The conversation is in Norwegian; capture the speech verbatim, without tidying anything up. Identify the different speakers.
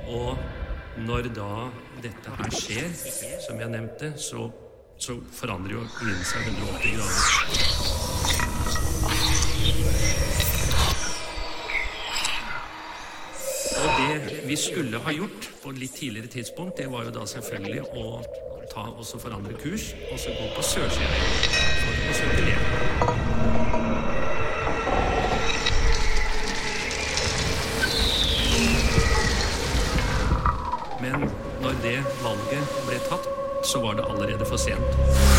Speaker 1: Og når da dette her skjer, som jeg nevnte, så, så forandrer jo vinden seg hundre og åtti grader. Og det vi skulle ha gjort på et litt tidligere tidspunkt, det var jo da selvfølgelig å ta og så forandre kurs, og så gå på sørsiden for å søke led. Men når det valget ble tatt, så var det allerede for sent.